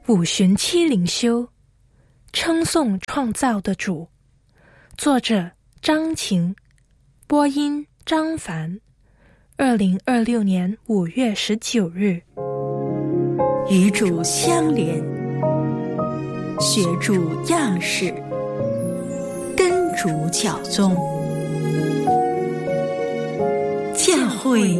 五旬期灵修，称颂创造的主。作者张晴，播音张凡。2026年5月19日。 与主相连，学主样式，跟主脚踪。教会